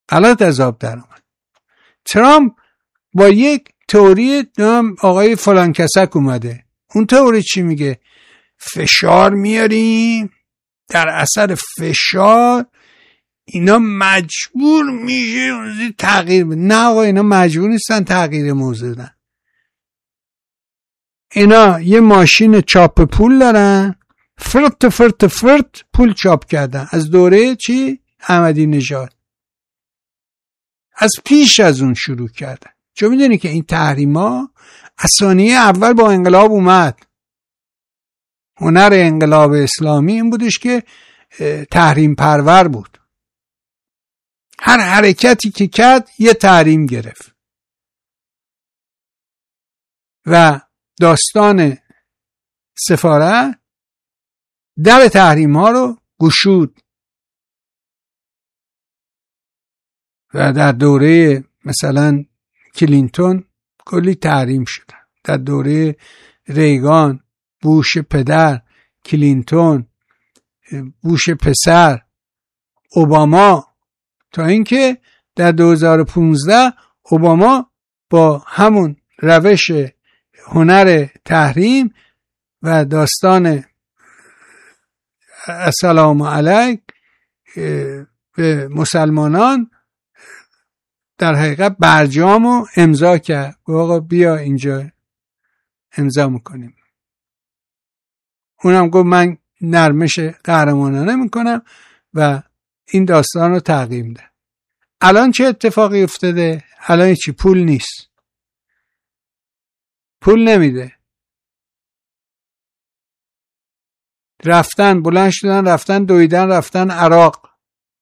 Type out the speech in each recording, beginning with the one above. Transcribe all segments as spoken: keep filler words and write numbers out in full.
غلط از آب در اومد. ترامپ با یک تئوری نام آقای فلان کسک اومده. اون تئوری چی میگه؟ فشار میاریم، در اثر فشار اینا مجبور میشه تغییر بده. نه آقا، اینا مجبور نیستن تغییر موضوع بدن. اینا یه ماشین چاپ پول دارن، فرت فرت فرت پول چاپ کردن از دوره چی؟ احمدی نژاد. از پیش از اون شروع کردن. چون میدونی که این تحریما از ثانیه اول با انقلاب اومد. هنر انقلاب اسلامی این بودش که تحریم پرور بود. هر حرکتی که کرد یه تحریم گرفت. و داستان سفارت در تحریم ها رو گشود. و در دوره مثلا کلینتون کلی تحریم شدن. در دوره ریگان، بوش پدر، کلینتون، بوش پسر، اوباما، تا اینکه در دو هزار و پانزده اوباما با همون روش هنر تحریم و داستان السلام علیک به مسلمانان در حقیقت برجامو امضا کرد. آقا بیا اینجا امضا میکنیم. اونم گفت من نرمش قهرمانانه میکنم و این داستان رو تغییر میده. الان چه اتفاقی افتاده؟ الان چی؟ پول نیست، پول نمیده. رفتن بلند شدن، رفتن دویدن، رفتن عراق.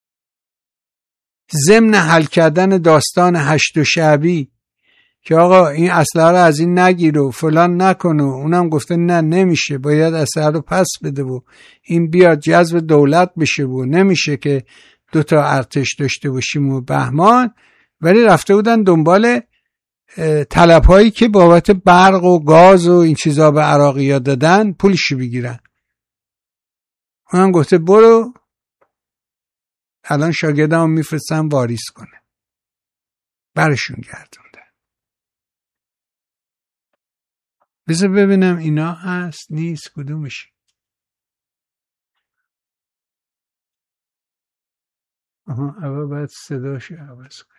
ضمن حل کردن داستان هشت و شعبی که آقا این اسلحه رو از این نگیر و فلان نکن و اونم گفته نه نمیشه، باید اسلحه رو پس بده و این بیاد جذب دولت بشه و نمیشه که دوتا ارتش داشته باشیم و بهمان. ولی رفته بودن دنبال طلبهایی که بابت برق و گاز و این چیزا به عراقی ها دادن پولشی بگیرن. اونم گفته برو الان شاگردم میفرستم واریز کنه. برشون گردونده. بذار ببینم اینا هست نیست کدومش. آها اول باید صداشو عوض کنم.